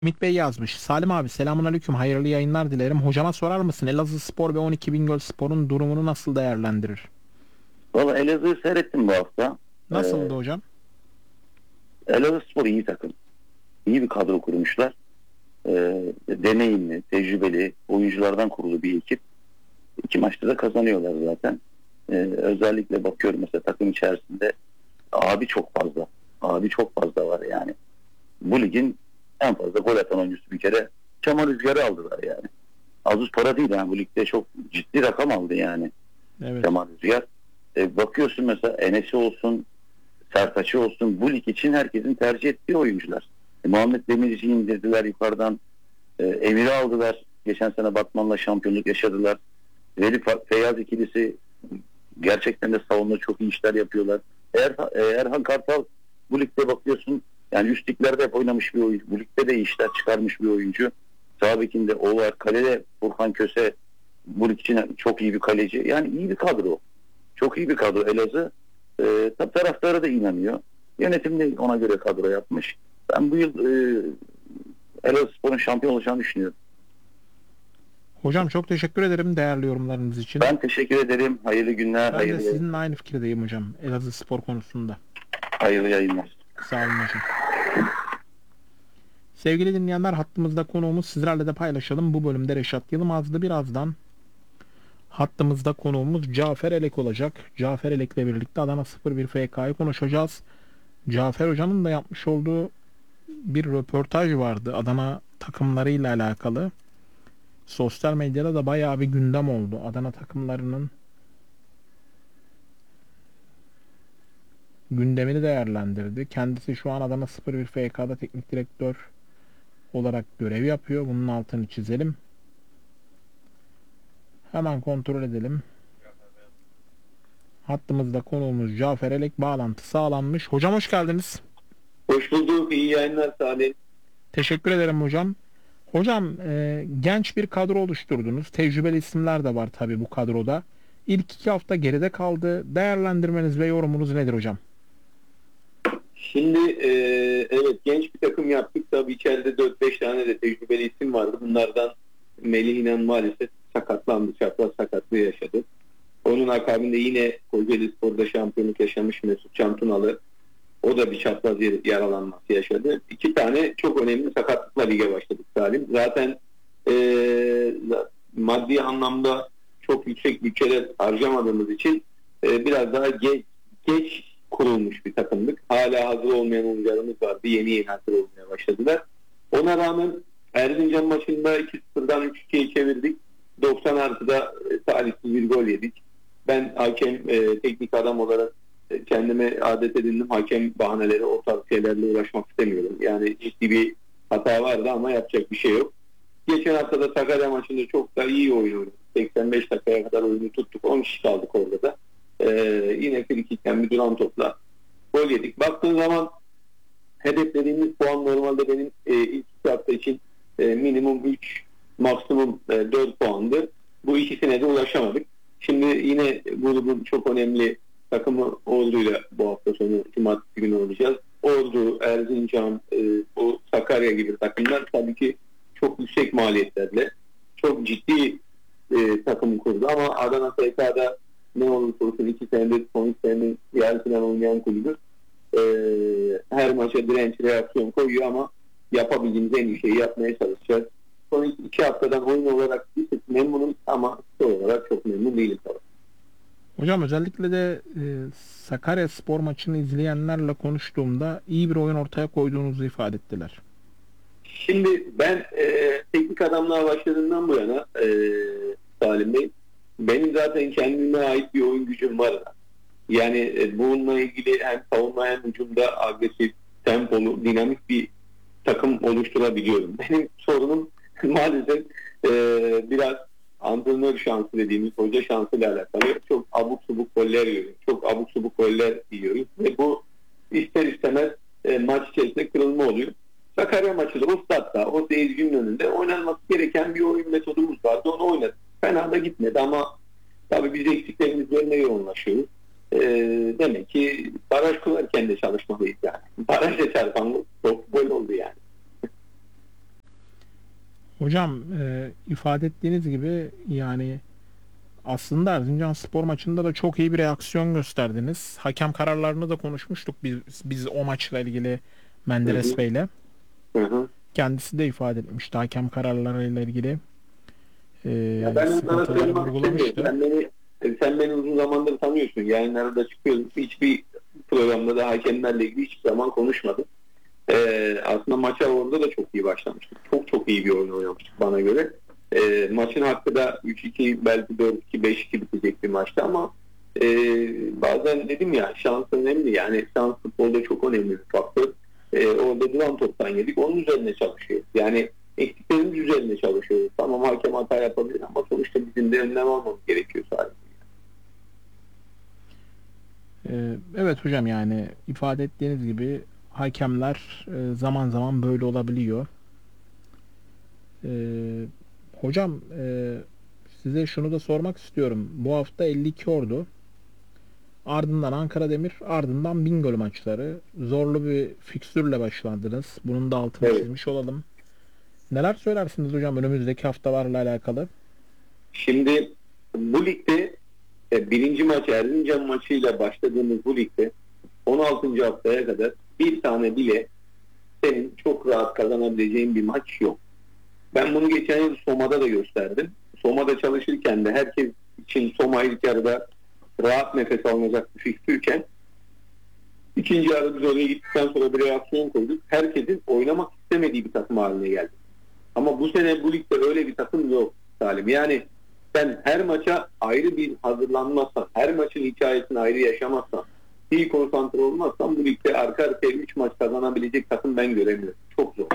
Ümit Bey yazmış. Salim abi selamun aleyküm. Hayırlı yayınlar dilerim. Hocama sorar mısın? Elazığ Spor ve 12 Bingöl Spor'un durumunu nasıl değerlendirir? Valla Elazığ'ı seyrettim bu hafta. Nasıldı hocam? Elazığspor iyi takım. İyi bir kadro kurmuşlar. Deneyimli, tecrübeli oyunculardan kurulu bir ekip. İki maçta da kazanıyorlar zaten. Özellikle bakıyorum mesela takım içerisinde abi çok fazla. Abi çok fazla var yani. Bu ligin en fazla gol atan oyuncusu bir kere Kemal Rüzgar'ı aldılar yani. Az uz para değil yani, bu ligde çok ciddi rakam aldı yani Evet. Kemal Rüzgar. Bakıyorsun mesela Enes'i olsun, Sertaç'ı olsun, bu lig için herkesin tercih ettiği oyuncular. Muhammed Demirci'yi indirdiler yukarıdan. Emir'i aldılar. Geçen sene Batman'la şampiyonluk yaşadılar. Veli Feyyaz ikilisi gerçekten de savunma çok iyi işler yapıyorlar. Erhan Kartal bu ligde bakıyorsun yani üst liglerde hep oynamış bir oyuncu. Bu ligde de iyi işler çıkarmış bir oyuncu. Sağ bekinde o var. Kalede Burhan Köse bu lig için çok iyi bir kaleci. Yani iyi bir kadro. Çok iyi bir kadro Elazığ. Tabii taraftarı da inanıyor. Yönetim de ona göre kadro yapmış. Ben bu yıl Elazığspor'un şampiyon olacağını düşünüyorum. Hocam çok teşekkür ederim değerli yorumlarınız için. Ben teşekkür ederim. Hayırlı günler, Ben de hayırlı sizinle yayınlar. aynı fikirdeyim hocam. Elazığ Spor konusunda. Hayırlı yayınlar. Sağ olun hocam. Sevgili dinleyenler, hattımızda konuğumuz, sizlerle de paylaşalım. Bu bölümde Reşat Yılmaz'dı. Birazdan hattımızda konuğumuz Cafer Elek olacak. Cafer Elek'le birlikte Adana 01 FK'yı konuşacağız. Cafer Hoca'nın da yapmış olduğu bir röportaj vardı Adana takımlarıyla alakalı. Sosyal medyada da bayağı bir gündem oldu. Adana takımlarının gündemini değerlendirdi. Kendisi şu an Adana 01 FK'da teknik direktör olarak görev yapıyor. Bunun altını çizelim. Hemen kontrol edelim. Hattımızda konuğumuz Cafer Elek, bağlantı sağlanmış. Hocam hoş geldiniz. Hoş bulduk. İyi yayınlar Salih. Teşekkür ederim hocam. Hocam genç bir kadro oluşturdunuz. Tecrübeli isimler de var tabii bu kadroda. İlk 2 hafta geride kaldı. Değerlendirmeniz ve yorumunuz nedir hocam? Şimdi evet, genç bir takım yaptık. Tabii içeride 4-5 tane de tecrübeli isim vardı. Bunlardan Melih İnan maalesef sakatlandı. Çapraz sakatlığı yaşadı. Onun akabinde yine Kocaeli Spor'da şampiyonluk yaşamış Mesut Cantunalı. O da bir çapraz yaralanması yaşadı. 2 tane çok önemli sakatlıkla lige başladık Salim. Zaten maddi anlamda çok yüksek bütçeler harcamadığımız için biraz daha geç kurulmuş bir takımdık. Hala hazır olmayan oyuncularımız vardı. Yeni hazır olmaya başladılar. Ona rağmen Erzincan maçında 2-0'dan 3-2'ye çevirdik. 90 artıda talihsiz bir gol yedik. Ben hakem, teknik adam olarak kendime adet edindim. Hakem bahaneleri, o tarz şeylerle uğraşmak istemiyorum. Yani ciddi bir hata vardı ama yapacak bir şey yok. Geçen hafta da Sakarya maçında çok da iyi oynuyoruz. 85 dakikaya kadar oyunu tuttuk. 10 kişi kaldık orada da. Yine frikikten bir duran topla gol yedik. Baktığın zaman hedeflediğimiz puan normalde benim ilk 2 hafta için minimum 3, maksimum 4 puandı. Bu ikisine de ulaşamadık. Şimdi yine grubun çok önemli takımı Ordu'yla bu hafta sonu cumartesi günü olacağız. Ordu, Erzincan, bu Sakarya gibi takımlar tabii ki çok yüksek maliyetlerle çok ciddi takım kurdu ama Adana FK'da ne olursa olsun 2 senedir, son 2 senedir yarı final oynayan kulübü. Her maça direnç, reaksiyon koyuyor ama yapabildiğimiz en iyi şeyi yapmaya çalışacağız. Son 2 haftadan oyun olarak bir tık memnunum ama skor olarak çok memnun değilim tabii. Hocam özellikle de Sakarya Spor maçını izleyenlerle konuştuğumda iyi bir oyun ortaya koyduğunuzu ifade ettiler. Şimdi ben teknik adamlığa başladığımdan bu yana Salim Bey, benim zaten kendime ait bir oyun gücüm var. Yani bununla ilgili hem savunma hem hücumda agresif, tempolu, dinamik bir takım oluşturabiliyorum. Benim sorunum maalesef biraz antrenör şansı dediğimiz hoca şansıyla alakalı. Çok abuk subuk goller yiyoruz. Çok abuk subuk goller yiyoruz. Ve bu ister istemez maç içerisinde kırılma oluyor. Sakarya maçı da o statta, o seyircinin önünde oynanması gereken bir oyun metodumuz vardı. Onu oynadık. Fena da gitmedi ama tabii biz eksiklerimiz üzerine yoğunlaşıyoruz. Demek ki baraj kurarken de çalışmalıyız yani. Barajla çarpan çok gol oldu yani. Hocam ifade ettiğiniz gibi yani aslında Erzincanspor maçında da çok iyi bir reaksiyon gösterdiniz. Hakem kararlarını da konuşmuştuk biz o maçla ilgili Hı Menderes hı. Bey'le. Hı hı. Kendisi de ifade etmişti hakem kararlarıyla ilgili Ya ben sana sıkıntıları kırmak istemiyorum. vurgulamıştı. Sen beni uzun zamandır tanıyorsun. Yayınlarda çıkıyoruz. Hiçbir programda da hakemlerle ilgili hiçbir zaman konuşmadım. Aslında maça orada da çok iyi başlamıştık. Çok çok iyi bir oyun oynamıştık bana göre. Maçın hakkı da 3-2 belki 4-2 5-2 bitecek bir maçtı ama e, bazen dedim ya şans önemli. Yani şans futbolda çok önemli bir faktör. Orada duran toptan yedik. Onun üzerine çalışıyoruz. Yani eksiklerimiz üzerine çalışıyoruz. Tamam hakem hata yapabilir ama sonuçta bizim de önlem almamız gerekiyor sadece. Evet hocam yani ifade ettiğiniz gibi hakemler zaman zaman böyle olabiliyor. E, hocam size şunu da sormak istiyorum. Bu hafta 52 Ordu, ardından Ankara Demir, ardından Bingöl maçları. Zorlu bir fikstürle başladınız. Bunun da altını Evet. çizmiş olalım. Neler söylersiniz hocam önümüzdeki haftalarla alakalı? Şimdi bu ligde birinci maç Erzincan maçıyla başladığımız bu ligde 16. haftaya kadar bir tane bile senin çok rahat kazanabileceğin bir maç yok. Ben bunu geçen yıl Soma'da da gösterdim. Soma'da çalışırken de herkes için Soma ilk yarıda rahat nefes alınacak bir fikstürken ikinci yarıda biz oraya gittikten sonra bir reaksiyon koyduk. Herkesin oynamak istemediği bir takım haline geldi. Ama bu sene bu ligde öyle bir takım yok Salim. Yani sen her maça ayrı bir hazırlanmazsan, her maçın hikayesini ayrı yaşamazsan, iyi konsantre olmazsan bu ligde arka arkaya 3 maç kazanabilecek takım ben göremiyorum. Çok zor.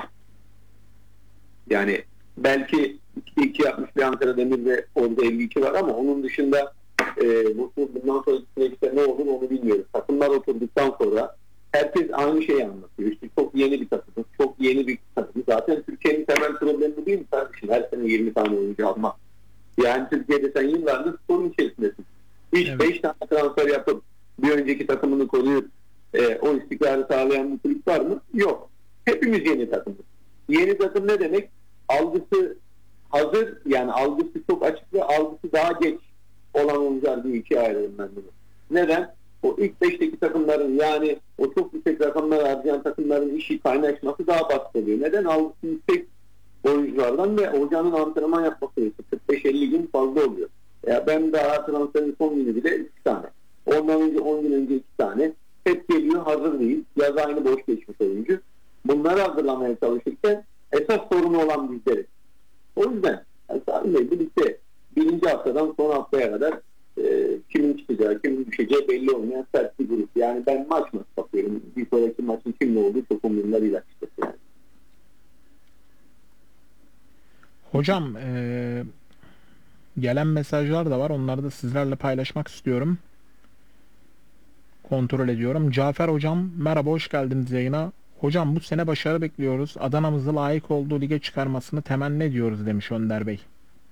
Yani belki 2-2 yapmış bir Ankara Demir ve orada 52 var ama onun dışında bundan sonra süreçte ne olur onu bilmiyoruz. Takımlar oturduktan sonra herkes aynı şeyi anlatıyor. İşte çok yeni bir takım, çok yeni bir takım. Zaten Türkiye'nin temel problemi bu değil mi kardeşim? Her sene 20 tane oyuncu almak. Yani Türkiye'de sen yıllardır sorun içerisindesin. Hiç Evet. 5 tane transfer yapıp bir önceki takımını koruyup o istikrarı sağlayan bir kulüp var mı? Yok. Hepimiz yeni takımız. Yeni takım ne demek? Algısı hazır, yani algısı çok açık ve algısı daha geç olan oyuncular diye ikiye ayırıyorum ben bunu. Neden? O ilk 5'teki takımların, yani o çok yüksek rakamlar harcayan takımların işi kaynaşması daha basit oluyor. Neden? Algısı yüksek oyunculardan ve hocanın antrenman yapma süresi 45-50 gün fazla oluyor. Ya ben daha transferin son günü bile 3 tane. Ondan önce 10 gün önce 2 tane. Hep geliyor, hazır değil. Yaz aynı boş geçmiş oyuncu. Bunları hazırlamaya çalışırken esas sorunu olan bizleriz. O yüzden Salim Bey birlikte birinci haftadan son haftaya kadar kimin çıkacağı, kimin düşeceği belli olmayan sert bir grup. Yani ben maç bakıyorum. Bir sonraki maçın kimle olduğu çok umurumda değil açıkçası yani. Hocam gelen mesajlar da var. Onları da sizlerle paylaşmak istiyorum. Kontrol ediyorum. Cafer hocam merhaba, hoş geldiniz yayına. Hocam bu sene başarı bekliyoruz. Adana'mızı layık olduğu lige çıkarmasını temenni ediyoruz demiş Önder Bey.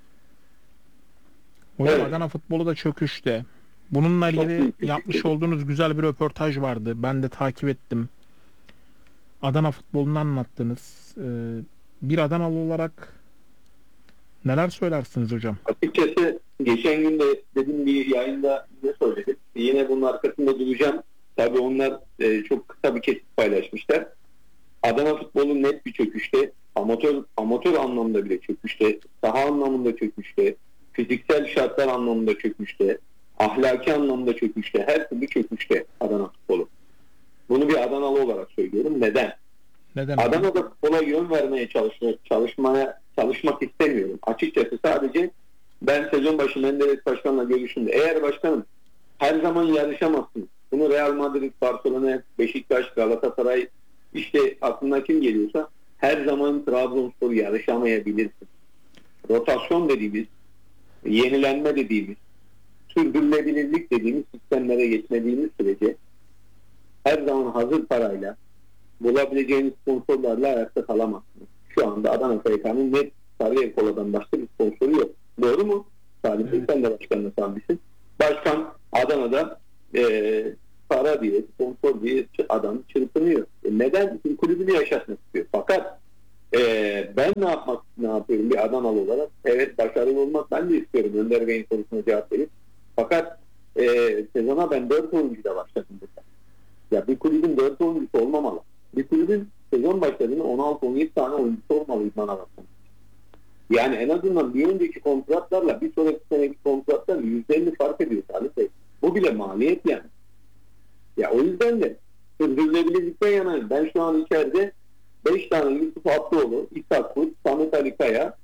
Hocam Evet. Adana futbolu da çöküşte. Bununla Çok ilgili büyük bir yapmış şekilde. olduğunuz güzel bir röportaj vardı. Ben de takip ettim. Adana futbolunu anlattınız. Bir Adanalı olarak neler söylersiniz hocam? Açıkçası geçen gün de dediğim bir yayında ne söyledim. Yine bunun arkasında duracağım. Tabii onlar çok kısa bir kesit paylaşmışlar. Adana futbolu net bir çöküşte. Amatör anlamda bile çöküşte. Saha anlamında çöküşte. Fiziksel şartlar anlamında çöküşte. Ahlaki anlamda çöküşte. Her türlü çöküşte Adana futbolu. Bunu bir Adanalı olarak söylüyorum. Neden? Neden hocam? Adana'da futbola yön vermeye çalışmak istemiyorum. Açıkçası sadece ben sezon başı Menderes Başkan'la görüşümde, eğer başkanım her zaman yarışamazsın. Bunu Real Madrid, Barcelona, Beşiktaş, Galatasaray, işte aklına kim geliyorsa her zaman Trabzonspor yarışamayabilirsin. Rotasyon dediğimiz, yenilenme dediğimiz, sürdürülebilirlik dediğimiz sistemlere geçmediğimiz sürece her zaman hazır parayla bulabileceğiniz sponsorlarla ayakta kalamazsınız. Şu anda Adana FK'nın net Sarıyer Kola'dan başka bir sponsoru yok. Doğru mu? Salim Bey, Evet. sen de başkanla sanmışsın. Başkan Adana'da para diye, sponsor diye adam çırpınıyor. Neden? Çünkü kulübünü yaşatmak istiyor. Fakat Ben ne yapıyorum bir Adanalı olarak? Evet, başarılı olmak ben de istiyorum. Önder Bey'in sorusuna cevap verip. Fakat sezona ben 4 oyuncuyla başladım burada. Ya bir kulübün 4 oyuncusu olmamalı. Bir kulübün sezon başladığında 16-17 tane oyuncusu olmalı idman arasında. Yani en azından bir önceki kontratlarla bir sonraki seneki kontratlar %50 fark ediyor Salih Bey. Bu bile maliyet yani. Ya o yüzden de sürdürülebilirlikten yanayım. Ben şu an içeride 5 tane Yusuf Abdoğlu, İshak Kurt, Samet Ali Kaya,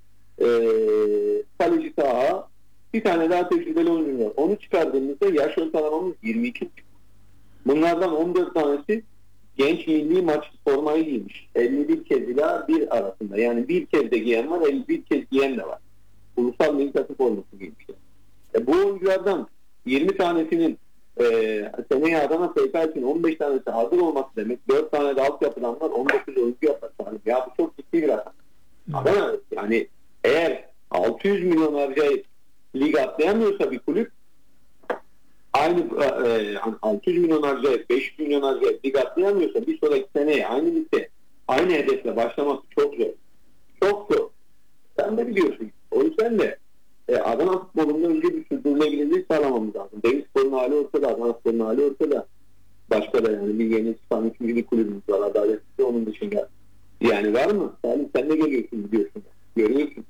Kaleci Taha, bir tane daha tecrübeli oyuncu var. Onu çıkardığımızda yaş ortalamamız 22. Bunlardan 14 tanesi genç milli maç formayı giymiş. 51 kez ila 1 arasında. Yani bir kez de giyen var, 51 kez giyen de var. Ulusal milli takım forması giymişler. Bu oyunculardan 20 tanesinin seneye Adana FK için 15 tanesi hazır olması demek. 4 tane de altyapıdan var, 19 oyuncu yapar. Ya bu çok ciddi bir rakam. Ama yani eğer 600 milyon harcayıp lig atlayamıyorsa bir kulüp, aynı 600 milyon harcayıp 500 milyon harcayıp lig atlayamıyorsa bir sonraki seneye aynı ligde aynı hedefle başlaması çok zor. Çok zor. Sen de biliyorsun. O yüzden de Adana futbolunda önce bir sürdürülebilirliği sağlamamız lazım. Denizspor'un hali ortada, Adana Spor'un hali ortada. Başka da yani bir yeni çıkan 3. bir kulübümüz var. Adaletli onun dışında. Yani var mı? Sen de geliyorsun, biliyorsun. Görüyorsun.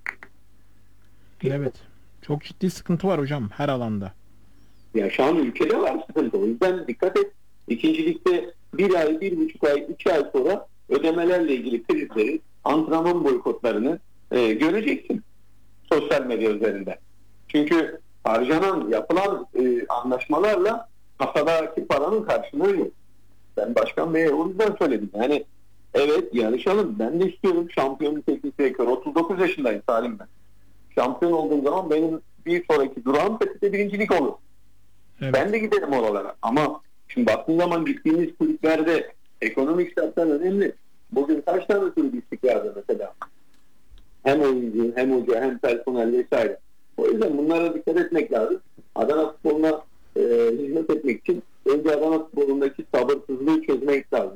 Evet. Çok ciddi sıkıntı var hocam her alanda. Ya şu an ülkede var sıkıntı. O yüzden dikkat et. İkincilikte 1 ay, 1,5 ay, 2 ay sonra ödemelerle ilgili krizleri, antrenman boykotlarını göreceksin. Sosyal medya üzerinde. Çünkü harcanan, yapılan anlaşmalarla kasadaki paranın karşılığı yok. Ben Başkan Bey'e o yüzden söyledim. Yani evet yarışalım. Ben de istiyorum şampiyonluk teknik direktör. 39 yaşındayım Salim ben. Şampiyon olduğum zaman benim bir sonraki durağım Fethi'de birincilik olur. Evet. Ben de giderim oralara. Ama şimdi baktığın zaman gittiğimiz kulüplerde ekonomik şartlar önemli. Bugün kaç tane kulüp istikrarda mesela? Hem oyuncu, hem hoca, hem personel vesaire. O yüzden bunlara dikkat etmek lazım. Adana futboluna hizmet etmek için önce Adana futbolundaki sabırsızlığı çözmek lazım.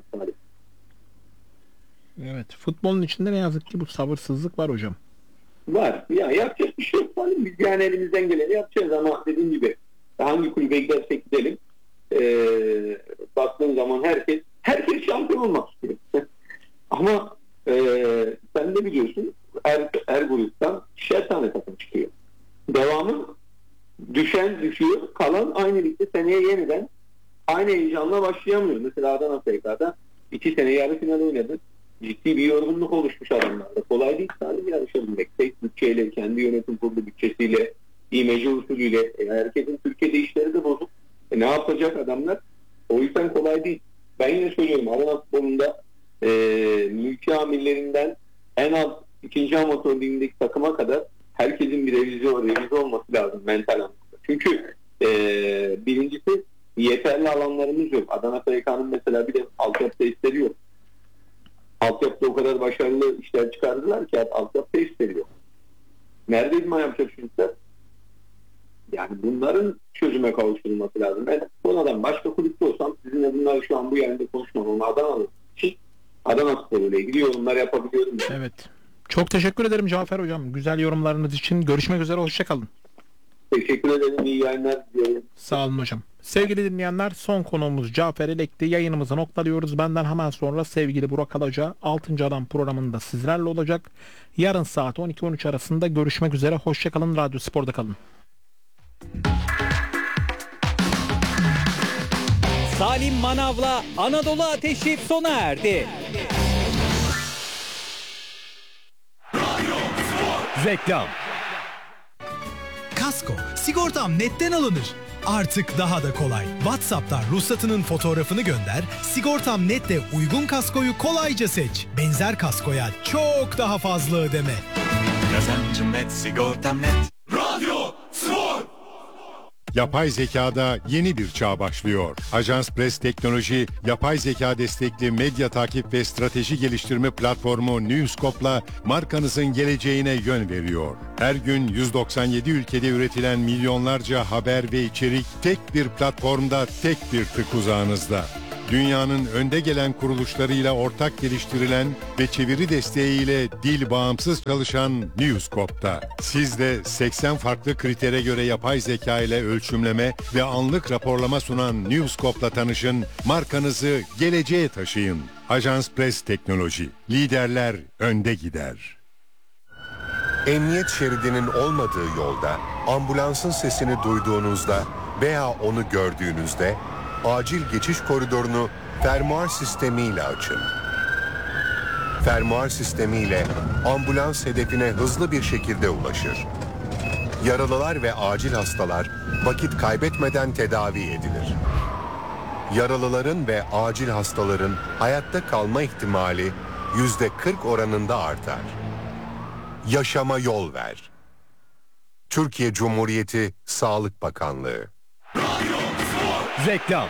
Evet. Futbolun içinde ne yazık ki bu sabırsızlık var hocam. Var. Ya yapacak bir şey yok. Biz yani elimizden geleni yapacağız ama dediğim gibi hangi kulübe gidersek gidelim baktığın zaman herkes şampiyon olmak istiyor. Ama sen de biliyorsun her gruptan 2'şer tane takım çıkıyor. Devamı düşen düşüyor. Kalan aynı ligde seneye yeniden aynı heyecanla başlayamıyor. Mesela Adana FK'da 2 sene yarı final oynadı. Ciddi bir yorgunluk oluşmuş adamlarda. Kolay değil sadece yarışabilmek. Tek bütçeyle, kendi yönetim kurulu bütçesiyle, imece usulüyle. Herkesin Türkiye'de işleri de bozuk. Ne yapacak adamlar? O yüzden kolay değil. Ben yine söylüyorum Adana futbolunda mülki amirlerinden en alt 2. amatör ligindeki takıma kadar herkesin bir revize olması lazım mental anlamda. Çünkü birincisi yeterli alanlarımız yok. Adana FK'nın mesela bir de altyapı testleri yok. Altyapıda o kadar başarılı işler çıkardılar ki altyapı testleri yok. Nerede idman yapacak çocuklar? Yani bunların çözüme kavuşturulması lazım. Ben sonradan başka kulüpte olsam sizinle bunları şu an bu yerinde konuşmam. Ama Adana'lı için Adana Spor'uyla ilgili yorumlar yapabiliyorum. Evet. Çok teşekkür ederim Cafer hocam. Güzel yorumlarınız için. Görüşmek üzere. Hoşçakalın. Teşekkür ederim. İyi yayınlar diliyorum. Sağ olun hocam. Sevgili dinleyenler, son konuğumuz Cafer Elek'ti. Yayınımızı noktalıyoruz. Benden hemen sonra sevgili Burak Alaca 6. Adam programında sizlerle olacak. Yarın saat 12-13 arasında görüşmek üzere. Hoşçakalın. Radyo Spor'da kalın. Salim Manav'la Anadolu Ateşi sona erdi. Reklam. Kasko, sigortam netten alınır. Artık daha da kolay. WhatsApp'tan ruhsatının fotoğrafını gönder, sigortam nette uygun kaskoyu kolayca seç. Benzer kaskoya çok daha fazla ödeme. Kazancım net, sigortam net. Radyo Spor! Yapay zekada yeni bir çağ başlıyor. Ajans Press Teknoloji, yapay zeka destekli medya takip ve strateji geliştirme platformu Newscope'la markanızın geleceğine yön veriyor. Her gün 197 ülkede üretilen milyonlarca haber ve içerik tek bir platformda, tek bir tık uzağınızda. Dünyanın önde gelen kuruluşlarıyla ortak geliştirilen ve çeviri desteğiyle dil bağımsız çalışan Newscope'da. Siz de 80 farklı kritere göre yapay zeka ile ölçümleme ve anlık raporlama sunan Newscope'la tanışın, markanızı geleceğe taşıyın. Ajans Press Teknoloji. Liderler önde gider. Emniyet şeridinin olmadığı yolda, ambulansın sesini duyduğunuzda veya onu gördüğünüzde acil geçiş koridorunu fermuar sistemiyle açın. Fermuar sistemiyle ambulans hedefine hızlı bir şekilde ulaşır. Yaralılar ve acil hastalar vakit kaybetmeden tedavi edilir. Yaralıların ve acil hastaların hayatta kalma ihtimali %40 oranında artar. Yaşama yol ver. Türkiye Cumhuriyeti Sağlık Bakanlığı. Reklam.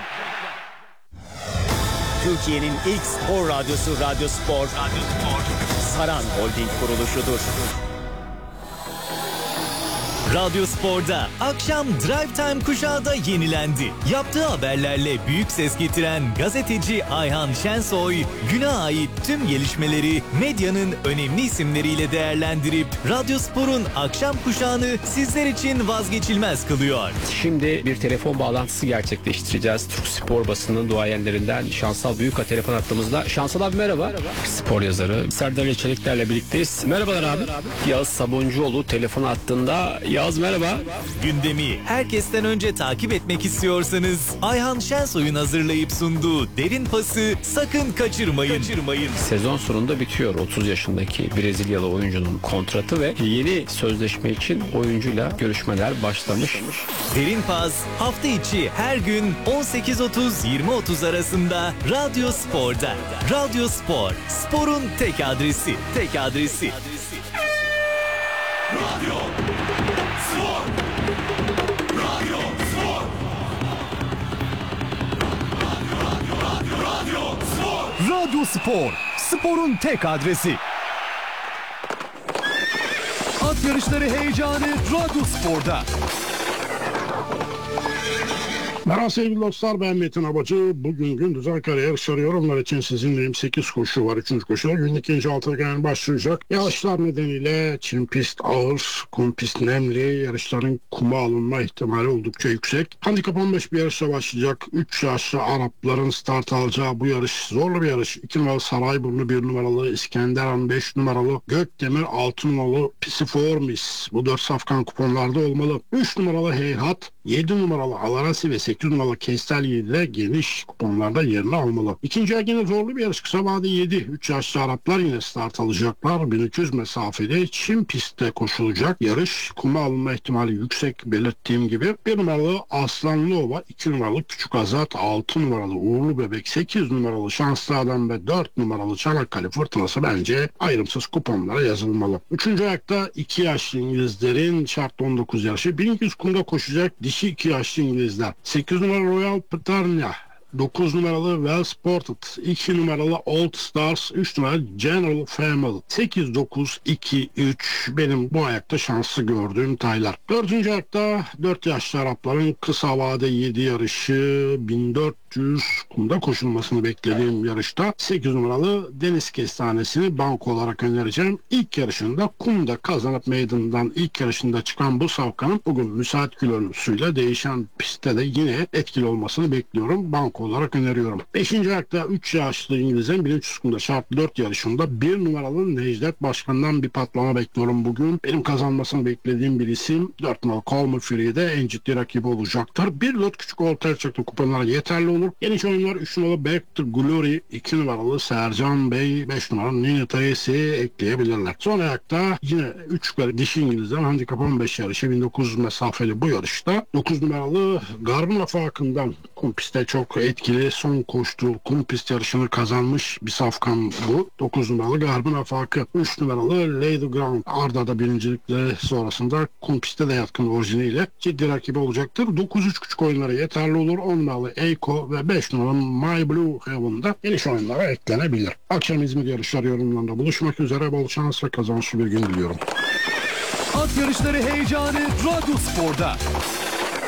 Türkiye'nin ilk spor radyosu Radyo Spor. Saran Holding kuruluşudur. Radyo Spor'da akşam Drive Time kuşağı da yenilendi. Yaptığı haberlerle büyük ses getiren gazeteci Ayhan Şensoy, güne ait tüm gelişmeleri medyanın önemli isimleriyle değerlendirip Radyo Spor'un akşam kuşağını sizler için vazgeçilmez kılıyor. Şimdi bir telefon bağlantısı gerçekleştireceğiz. Türk spor basının duayenlerinden Şansal Büyük'a telefon attığımızda. Şansal abi merhaba. Spor yazarı Serdar Çelikler'le birlikteyiz. Merhabalar abi. Yağız Sabuncuoğlu telefon attığında. Yağız merhaba. Gündemi herkesten önce takip etmek istiyorsanız Ayhan Şensoy'un hazırlayıp sunduğu Derin Pası sakın kaçırmayın. Sezon sonunda bitiyor 30 yaşındaki Brezilyalı oyuncunun kontratı ve yeni sözleşme için oyuncuyla görüşmeler başlamış. Derin Pas hafta içi her gün 18.30-20.30 arasında Radyo Spor'da. Radyo Spor, sporun tek adresi. Radyo Spor. Radyo Spor. Radyo Spor. Radyo Spor, sporun tek adresi. At yarışları heyecanı Radyo Spor'da. Merhaba sevgili dostlar, ben Metin Abacı. Bugün gündüz Ankara yarışları yorumlar için sizinleyim. 8 koşu var. 3. koşuda günün ikinci altı gen başlayacak. Yağışlar nedeniyle çim pist ağır, kum pist nemli. Yarışların kuma alınma ihtimali oldukça yüksek. Handikap 15 bir yarışla başlayacak. 3 yaşlı Arapların start alacağı bu yarış zorlu bir yarış. 2 numaralı Sarayburnu, 1 numaralı İskenderhan, 5 numaralı Gökdemir, 6 numaralı Pisiformis. Bu 4 safkan kuponlarda olmalı. 3 numaralı Heyhat, 7 numaralı Alarasi ve 8 numaralı Kestel 7'de geniş kuponlarda yerini almalı. İkinci ay yine zorlu bir yarış. Kısa vade 7. 3 yaşlı Araplar yine start alacaklar. 1200 mesafede çim pistte koşulacak yarış. Kuma alınma ihtimali yüksek belirttiğim gibi. 1 numaralı Aslanlı Ova, 2 numaralı Küçük Azat, 6 numaralı Uğurlu Bebek, 8 numaralı Şanslı Adam ve 4 numaralı Çanakkale Fırtınası bence ayrımsız kuponlara yazılmalı. 3. ayakta 2 yaşlı İngilizlerin şartlı 19 yarışı. 1200 kumda koşacak dişi 2 yaşlı İngilizler. 8 numaralı Royal Britannia, 9 numaralı Well Sported, 2 numaralı Old Stars, 3 numaralı General Family. 8, 9, 2, 3 benim bu ayakta şanslı gördüğüm taylar. 4. ayakta 4 yaşlı Arapların kısa vade 7 yarışı, 1400 kumda koşulmasını beklediğim yarışta 8 numaralı Deniz Kestanesini banko olarak önereceğim. İlk yarışında kumda kazanıp meydandan ilk yarışında çıkan bu safkanın bugün müsait kilosuyla değişen pistte de yine etkili olmasını bekliyorum. Banko olarak öneriyorum. 5. ayakta 3 yaşlı İngiliz'in 1300 kumda şartlı 4 yarışında 1 numaralı Necdet Başkan'dan bir patlama bekliyorum bugün. Benim kazanmasını beklediğim bir isim 4 numaralı Call Me Free'de en ciddi rakibi olacaktır. 1 lot küçük ortaya çıktı kuponlara yeterli olur. Geniş oyunlar 3 numaralı Back to Glory, 2 numaralı Sercan Bey, 5 numaralı Nini Tayesi ekleyebilirler. Son ayakta yine 3 dişi İngiliz'den handikap 15 yarışı 1900 mesafeli bu yarışta 9 numaralı Garbın Afakı'ndan kum pistte çok etkili son koştuğu kum pist yarışını kazanmış bir safkan bu. 9 numaralı Garbın Afakı. 3 numaralı Lady Ground Arda'da birincilikle sonrasında kum pistte de yatkın orijiniyle ciddi rakibi olacaktır. 9-3 küçük oyunlara yeterli olur. 10 numaralı Eiko ve 5 numaralı My Blue Heaven'da geniş oyunlara eklenebilir. Akşam İzmir yarışları yorumlarında buluşmak üzere. Bol şans ve kazançlı bir gün diliyorum. At yarışları heyecanı Radyo Spor'da.